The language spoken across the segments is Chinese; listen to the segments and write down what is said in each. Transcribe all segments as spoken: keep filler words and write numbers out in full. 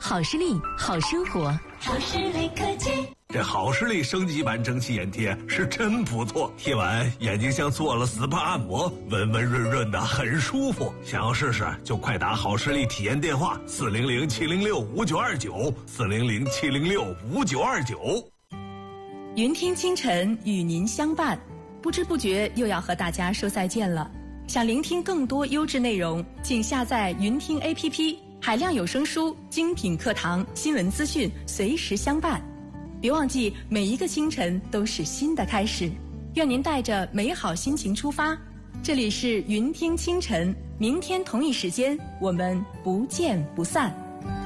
好视力，好生活， 好视力科技。 这好视力升级版蒸汽眼贴是真不错，贴完眼睛像做了 S P A 按摩，温温润润的，很舒服。想要试试就快打好视力体验电话四零零七零六五九二九四零零七零六五九二九。 云听清晨与您相伴，不知不觉又要和大家说再见了。想聆听更多优质内容，请下载云听 A P P， 海量有声书、精品课堂、新闻资讯随时相伴。别忘记，每一个清晨都是新的开始。愿您带着美好心情出发。这里是云听清晨，明天同一时间我们不见不散。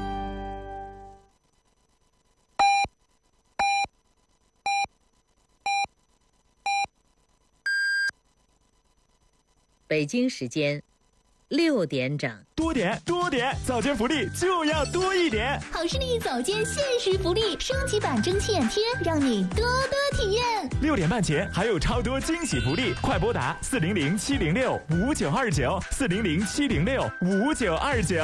北京时间六点整， 多点多点，早间福利就要多一点。 好视力早间限时福利，升级版蒸汽眼贴，让你多多体验。 六点半前还有超多惊喜福利，快拨打四零零七零六五九二九四零零七零六五九二九。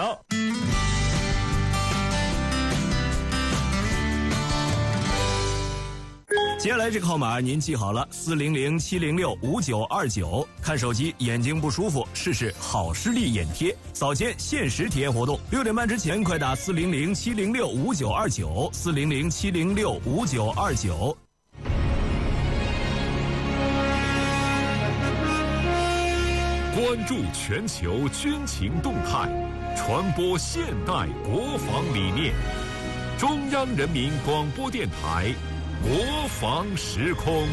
接下来这个号码您记好了，四零零七零六五九二九。看手机眼睛不舒服，试试好视力眼贴，早间限时体验活动。六点半之前快打四零零七零六五九二九四零零七零六五九二九。 关注全球军情动态，传播现代国防理念。中央人民广播电台国防时空，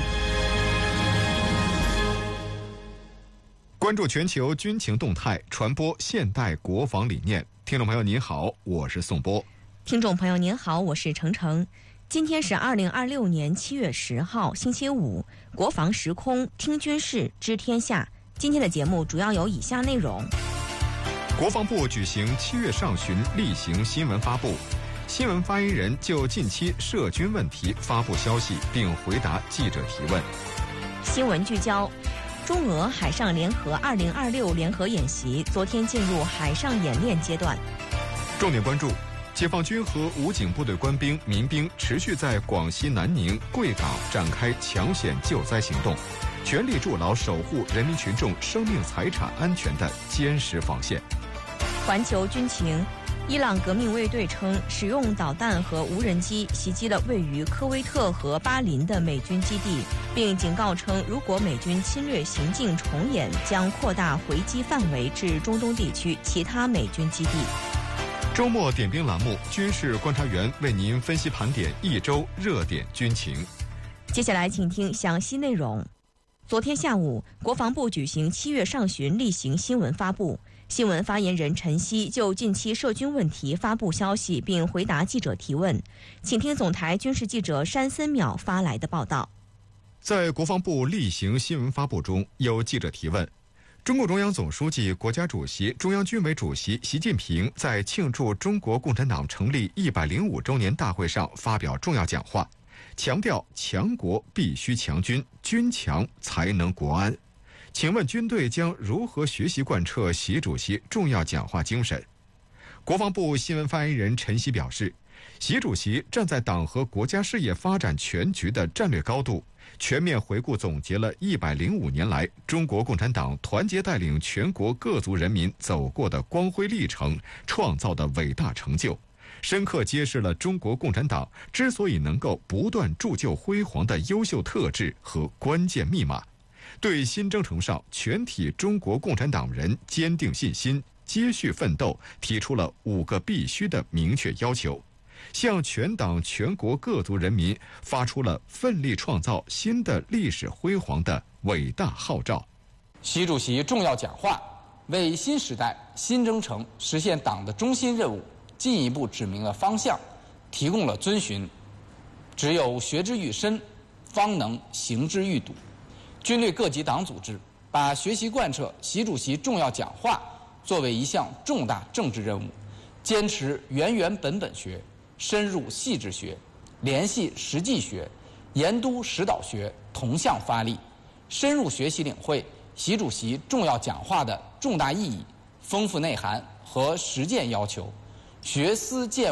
关注全球军情动态，传播现代国防理念。听众朋友您好，我是宋波。 听众朋友您好，我是程程。今天是二零二六年七月十号，星期五。国防时空，听军事，知天下。今天的节目主要有以下内容： 国防部举行七月上旬例行新闻发布。新闻发言人就近期涉军问题发布消息，并回答记者提问。 新闻聚焦：中俄海上联合二零二六联合演习昨天进入海上演练阶段。 重点关注：解放军和武警部队官兵、民兵持续在广西南宁、贵港展开抢险救灾行动，全力筑牢守护人民群众生命财产安全的坚实防线。 环球军情：伊朗革命卫队称，使用导弹和无人机袭击了位于科威特和巴林的美军基地，并警告称，如果美军侵略行径重演，将扩大回击范围至中东地区其他美军基地。 周末点兵栏目，军事观察员为您分析盘点一周热点军情。 接下来请听详细内容。昨天下午，国防部举行七月上旬例行新闻发布。新闻发言人陈希就近期涉军问题发布消息，并回答记者提问。请听总台军事记者山森淼发来的报道。 在国防部例行新闻发布中，有记者提问：中共中央总书记、国家主席、中央军委主席习近平在庆祝中国共产党成立一百零五周年大会上发表重要讲话，强调强国必须强军，军强才能国安。请问军队将如何学习贯彻习主席重要讲话精神？国防部新闻发言人陈希表示，习主席站在党和国家事业发展全局的战略高度，全面回顾总结了一百零五年来中国共产党团结带领全国各族人民走过的光辉历程，创造的伟大成就，深刻揭示了中国共产党之所以能够不断铸就辉煌的优秀特质和关键密码，对新征程上全体中国共产党人坚定信心、接续奋斗提出了五个必须的明确要求，向全党全国各族人民发出了奋力创造新的历史辉煌的伟大号召。 习主席重要讲话为新时代新征程实现党的中心任务进一步指明了方向，提供了遵循。只有学之愈深，方能行之愈笃。军队各级党组织把学习贯彻习主席重要讲话作为一项重大政治任务，坚持原原本本学、深入细致学、联系实际学、研督实导学同向发力，深入学习领会习主席重要讲话的重大意义、丰富内涵和实践要求，学思践悟，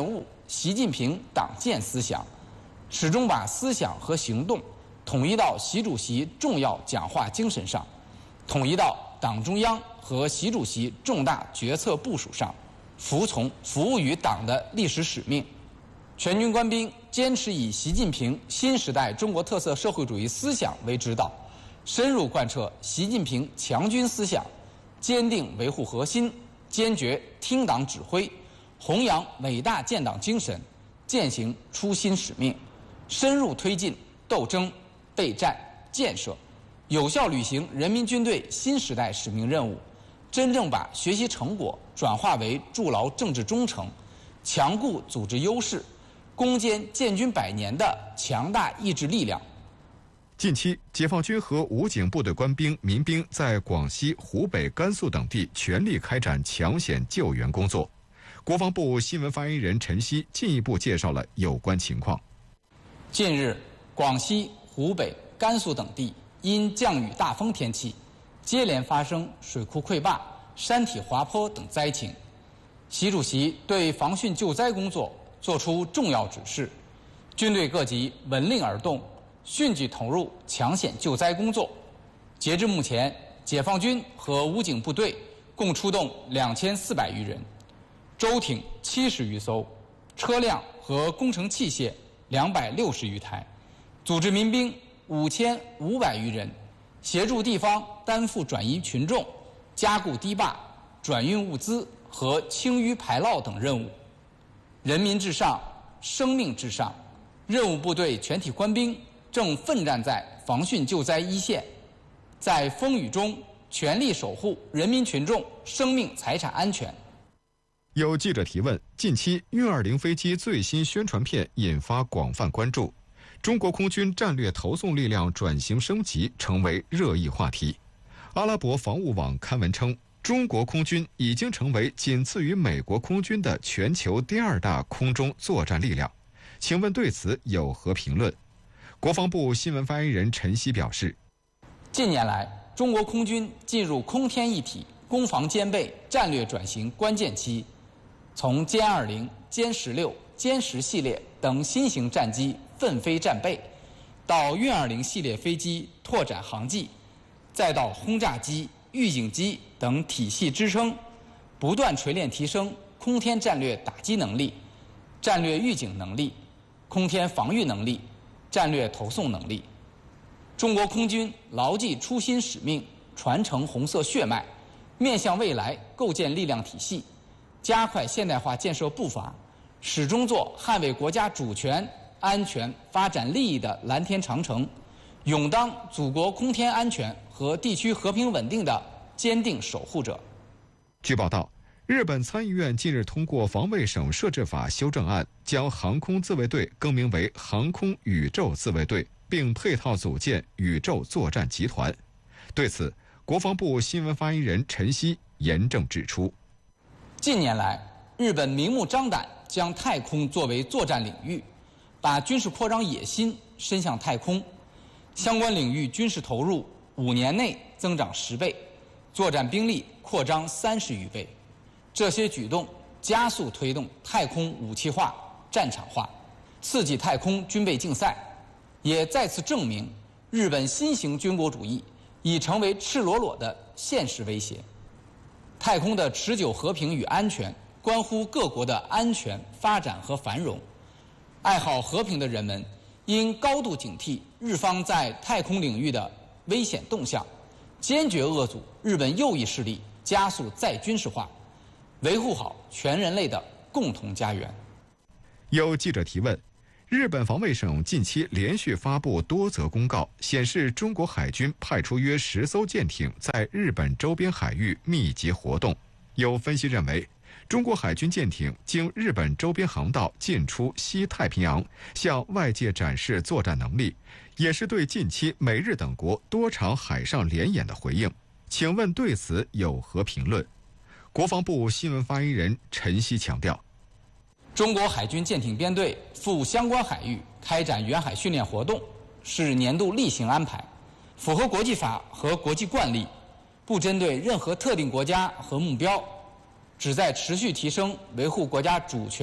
习近平党建思想，始终把思想和行动统一到习主席重要讲话精神上，统一到党中央和习主席重大决策部署上，服从服务于党的历史使命。全军官兵坚持以习近平新时代中国特色社会主义思想为指导，深入贯彻习近平强军思想，坚定维护核心，坚决听党指挥，弘扬伟大建党精神，践行初心使命，深入推进斗争、备战、建设，有效履行人民军队新时代使命任务，真正把学习成果转化为筑牢政治忠诚、强固组织优势、攻坚建军百年的强大意志力量。 近期，解放军和武警部队官兵、民兵在广西、湖北、甘肃等地全力开展抢险救援工作。国防部新闻发言人陈希进一步介绍了有关情况。 近日，广西、湖北、甘肃等地因降雨大风天气，接连发生水库溃坝、山体滑坡等灾情。习主席对防汛救灾工作作出重要指示，军队各级闻令而动，迅即投入抢险救灾工作。截至目前，解放军和武警部队共出动两千四百余人，舟艇七十余艘，车辆和工程器械两百六十余台，组织民兵五千五百余人，协助地方担负转移群众、加固堤坝、转运物资和清淤排涝等任务。人民至上，生命至上，任务部队全体官兵正奋战在防汛救灾一线，在风雨中全力守护人民群众生命财产安全。 有记者提问：近期运二零飞机最新宣传片引发广泛关注，中国空军战略投送力量转型升级成为热议话题。阿拉伯防务网刊文称，中国空军已经成为仅次于美国空军的全球第二大空中作战力量。请问对此有何评论？国防部新闻发言人陈希表示， 近年来，中国空军进入空天一体、攻防兼备战略转型关键期，从歼二零、歼十六、歼十系列等新型战机奋飞战备，到运二零系列飞机拓展航迹，再到轰炸机、预警机等体系支撑，不断锤炼提升空天战略打击能力、战略预警能力、空天防御能力、战略投送能力。中国空军牢记初心使命，传承红色血脉，面向未来构建力量体系，加快现代化建设步伐，始终做捍卫国家主权、安全、发展利益的蓝天长城，勇当祖国空天安全和地区和平稳定的坚定守护者。 据报道，日本参议院近日通过防卫省设置法修正案，将航空自卫队更名为航空宇宙自卫队，并配套组建宇宙作战集团。对此，国防部新闻发言人陈希严正指出， 近年来，日本明目张胆将太空作为作战领域，把军事扩张野心伸向太空，相关领域军事投入五年内增长十倍，作战兵力扩张三十余倍。这些举动加速推动太空武器化、战场化，刺激太空军备竞赛，也再次证明日本新型军国主义已成为赤裸裸的现实威胁。太空的持久和平与安全关乎各国的安全、发展和繁荣。爱好和平的人们应高度警惕日方在太空领域的危险动向，坚决遏阻日本右翼势力加速再军事化，维护好全人类的共同家园。 有记者提问：日本防卫省近期连续发布多则公告，显示中国海军派出约十艘舰艇在日本周边海域密集活动。有分析认为，中国海军舰艇经日本周边航道进出西太平洋，向外界展示作战能力，也是对近期美日等国多场海上联演的回应。请问对此有何评论？国防部新闻发言人陈希强调， 中国海军舰艇编队赴相关海域开展远海训练活动是年度例行安排，符合国际法和国际惯例，不针对任何特定国家和目标，旨在持续提升维护国家主权、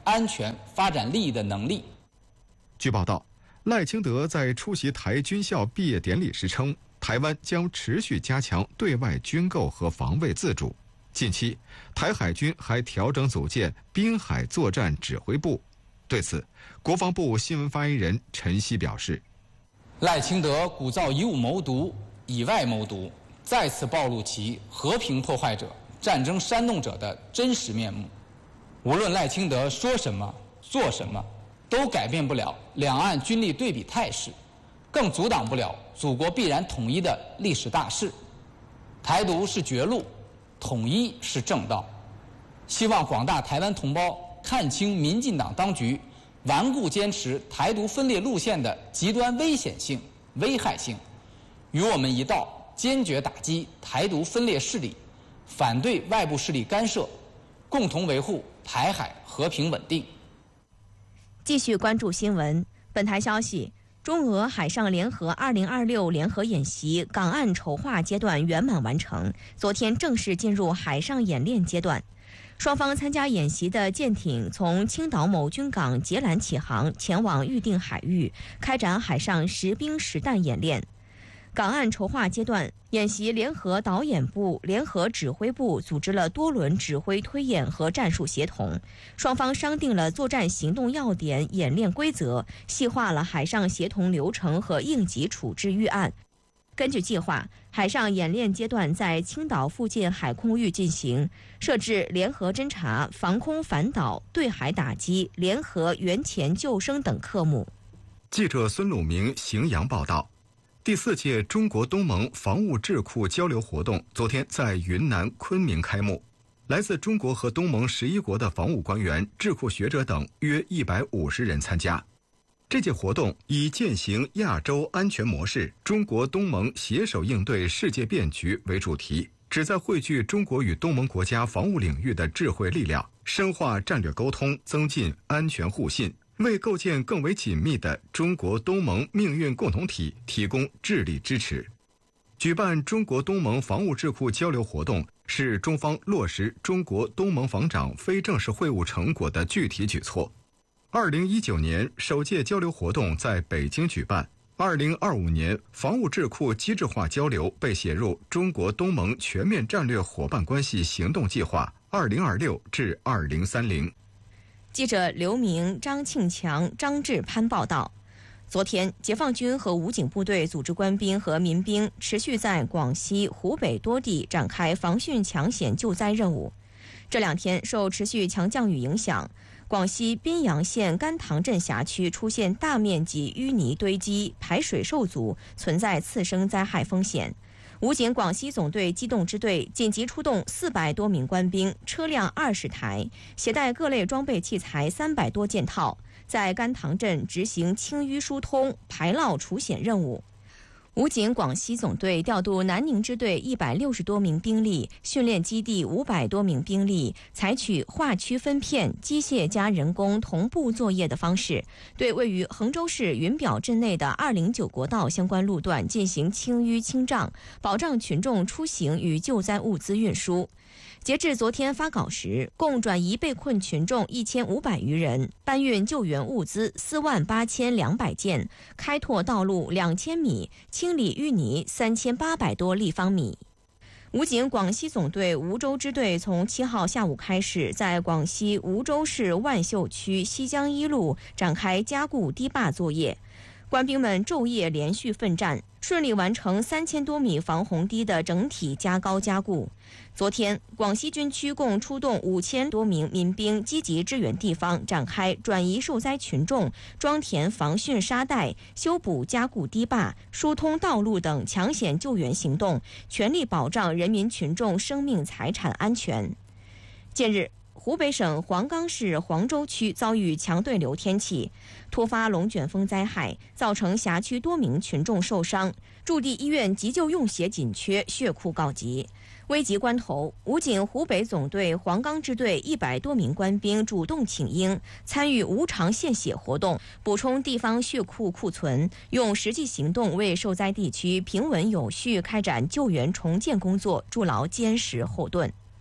安全发展利益的能力。 据报道，赖清德在出席台军校毕业典礼时称，台湾将持续加强对外军购和防卫自主。近期，台海军还调整组建滨海作战指挥部。对此，国防部新闻发言人陈希表示， 赖清德鼓噪以武谋独、以外谋独，再次暴露其和平破坏者、战争煽动者的真实面目。无论赖清德说什么、做什么，都改变不了两岸军力对比态势，更阻挡不了祖国必然统一的历史大势。台独是绝路，统一是正道。希望广大台湾同胞看清民进党当局顽固坚持台独分裂路线的极端危险性、危害性，与我们一道坚决打击台独分裂势力，反对外部势力干涉，共同维护台海和平稳定。 继续关注新闻。本台消息，中俄海上联合二零二六联合演习港岸筹划阶段圆满完成，昨天正式进入海上演练阶段。双方参加演习的舰艇从青岛某军港截拦起航，前往预定海域，开展海上实兵实弹演练。港岸筹划阶段演习，联合导演部、联合指挥部组织了多轮指挥推演和战术协同，双方商定了作战行动要点、演练规则，细化了海上协同流程和应急处置预案。根据计划，海上演练阶段在青岛附近海空域进行，设置联合侦察、防空反导、对海打击、联合援潜救生等科目。 记者孙鲁明荥阳报道。第四届中国东盟防务智库交流活动昨天在云南昆明开幕，来自中国和东盟十一国的防务官员、智库学者等约一百五十人参加。这届活动以践行亚洲安全模式，中国东盟携手应对世界变局为主题，旨在汇聚中国与东盟国家防务领域的智慧力量，深化战略沟通，增进安全互信，为构建更为紧密的中国东盟命运共同体提供智力支持。举办中国东盟防务智库交流活动是中方落实中国东盟防长非正式会晤成果的具体举措。二零一九年首届交流活动在北京举办，二零二五年防务智库机制化交流被写入中国东盟全面战略伙伴关系行动计划二零二六至二零三零。 记者刘明、张庆强、张志攀报道。昨天，解放军和武警部队组织官兵和民兵持续在广西、湖北多地展开防汛抢险救灾任务。这两天，受持续强降雨影响，广西宾阳县甘塘镇辖区出现大面积淤泥堆积，排水受阻，存在次生灾害风险。武警广西总队机动支队紧急出动四百多名官兵、车辆二十台，携带各类装备器材三百多件套，在甘塘镇执行清淤疏通、排涝除险任务。武警广西总队调度南宁支队一百六十多名兵力，训练基地五百多名兵力，采取划区分片、机械加人工同步作业的方式，对位于衡州市云表镇内的二零九国道相关路段进行清淤清障，保障群众出行与救灾物资运输。截至昨天发稿时，共转移被困群众一千五百余人，搬运救援物资四万八千两百件，开拓道路两千米，清理淤泥三千八百多立方米。武警广西总队梧州支队从七号下午开始，在广西梧州市万秀区西江一路展开加固堤坝作业。官兵们昼夜连续奋战，顺利完成三千多米防洪堤的整体加高加固。昨天，广西军区共出动五千多名民兵，积极支援地方，展开转移受灾群众、装填防汛沙袋、修补加固堤坝、疏通道路等抢险救援行动，全力保障人民群众生命财产安全。近日，湖北省黄冈市黄州区遭遇强对流天气，突发龙卷风灾害，造成辖区多名群众受伤，驻地医院急救用血紧缺，血库告急。危急关头，武警湖北总队黄冈支队一百多名官兵主动请缨，参与无偿献血活动，补充地方血库库存，用实际行动为受灾地区平稳有序开展救援重建工作筑牢坚实后盾。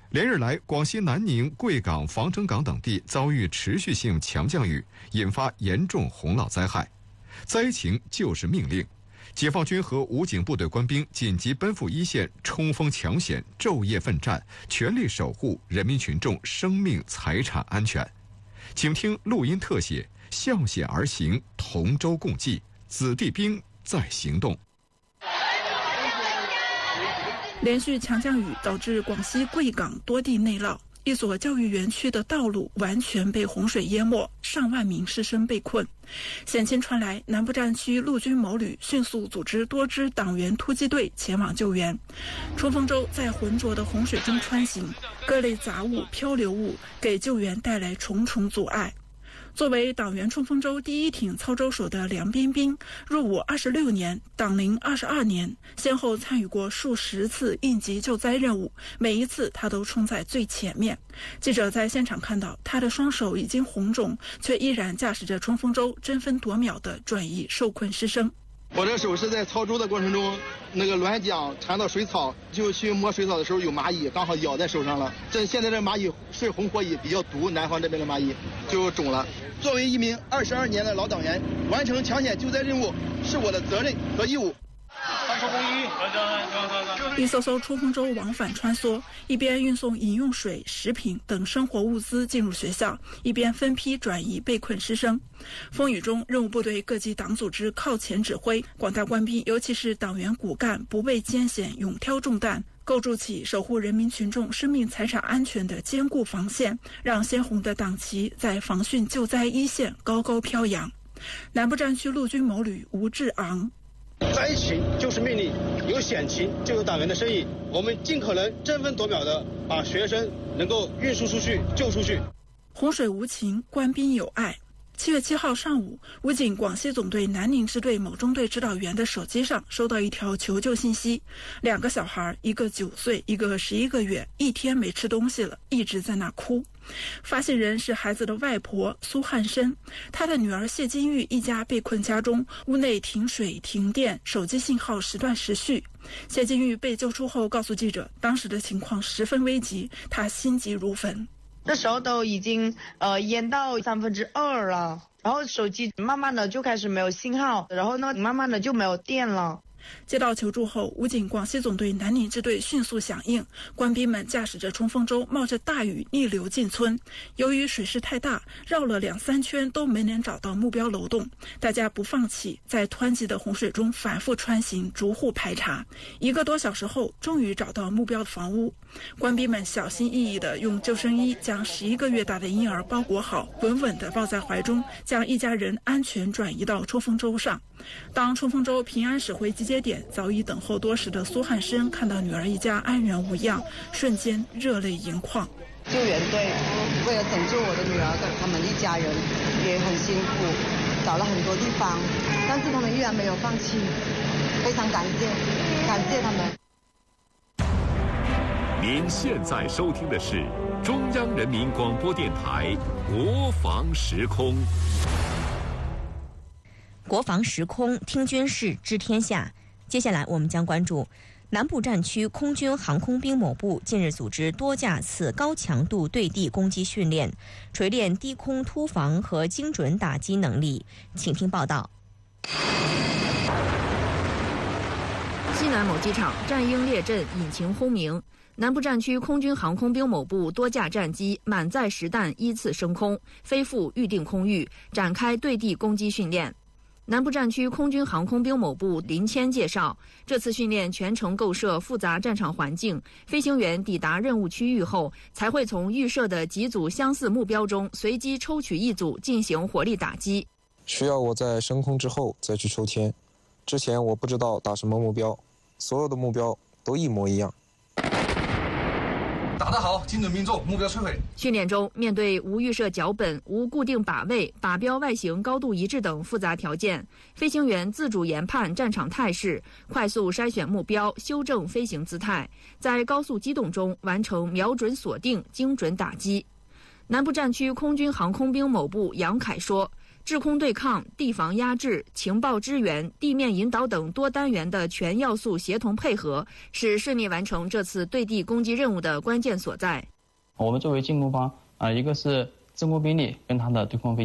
连日来，广西南宁、贵港、防城港等地遭遇持续性强降雨，引发严重洪涝灾害。灾情就是命令，解放军和武警部队官兵紧急奔赴一线，冲锋抢险，昼夜奋战，全力守护人民群众生命财产安全。请听录音特写：向险而行，同舟共济，子弟兵在行动。 连续强降雨导致广西贵港多地内涝，一所教育园区的道路完全被洪水淹没，上万名师生被困。险情传来，南部战区陆军某旅迅速组织多支党员突击队前往救援。冲锋舟在浑浊的洪水中穿行，各类杂物、漂流物给救援带来重重阻碍。作为党员冲锋舟第一挺操舟手的梁彬彬，入伍二十六年，党龄二十二年，先后参与过数十次应急救灾任务，每一次他都冲在最前面。记者在现场看到，他的双手已经红肿，却依然驾驶着冲锋舟争分夺秒地转移受困师生。 我这手是在操舟的过程中，那个栾桨缠到水草，就去摸水草的时候有蚂蚁，刚好咬在手上了。这现在这蚂蚁是红火蚁，比较毒，南方这边的蚂蚁就肿了。作为一名二十二年的老党员，完成抢险救灾任务是我的责任和义务。 一艘艘冲锋舟往返穿梭，一边运送饮用水、食品等生活物资进入学校，一边分批转移被困师生。风雨中，任务部队各级党组织靠前指挥，广大官兵，尤其是党员骨干，不畏艰险，勇挑重担，构筑起守护人民群众生命财产安全的坚固防线，让鲜红的党旗在防汛救灾一线高高飘扬。南部战区陆军某旅吴志昂。 灾情就是命令，有险情就有党员的身影，我们尽可能争分夺秒地把学生能够运输出去、救出去。 洪水无情，官兵有爱。七月七号上午，武警广西总队南宁支队某中队指导员的手机上收到一条求救信息：两个小孩，一个九岁，一个十一个月，一天没吃东西了，一直在那哭。发信人是孩子的外婆苏汉生，她的女儿谢金玉一家被困家中，屋内停水停电，手机信号时断时续。谢金玉被救出后告诉记者，当时的情况十分危急，她心急如焚。 那时候都已经呃淹到三分之二了，然后手机慢慢的就开始没有信号，然后呢慢慢的就没有电了。 接到求助后，武警广西总队南宁支队迅速响应，官兵们驾驶着冲锋舟冒着大雨逆流进村。由于水势太大，绕了两三圈都没能找到目标楼栋，大家不放弃，在湍急的洪水中反复穿行，逐户排查。一个多小时后，终于找到目标的房屋。官兵们小心翼翼地用救生衣将十一个月大的婴儿包裹好，稳稳地抱在怀中，将一家人安全转移到冲锋舟上。当冲锋舟平安驶回集结点，早已等候多时的苏汉生看到女儿一家安然无恙，瞬间热泪盈眶。 救援队为了拯救我的女儿跟他们一家人也很辛苦，找了很多地方，但是他们依然没有放弃，非常感谢，感谢他们。 您现在收听的是中央人民广播电台国防时空。 国防时空，听军事，知天下。接下来我们将关注南部战区空军航空兵某部近日组织多架次高强度对地攻击训练，锤炼低空突防和精准打击能力。请听报道。 西南某机场，战鹰列阵，引擎轰鸣。南部战区空军航空兵某部多架战机满载实弹依次升空，飞赴预定空域，展开对地攻击训练。南部战区空军航空兵某部林谦介绍，这次训练全程构设复杂战场环境，飞行员抵达任务区域后，才会从预设的几组相似目标中随机抽取一组进行火力打击。 需要我在升空之后再去抽签，之前我不知道打什么目标，所有的目标都一模一样。 打得好，精准命中，目标摧毁。 训练中，面对无预设脚本、无固定靶位、靶标外形高度一致等复杂条件，飞行员自主研判战场态势，快速筛选目标，修正飞行姿态，在高速机动中完成瞄准锁定、精准打击。南部战区空军航空兵某部杨凯说， 制空对抗、地防压制、情报支援、地面引导等多单元的全要素协同配合，是顺利完成这次对地攻击任务的关键所在。 我们作为进攻方啊、呃，一个是制空兵力跟它的对空飞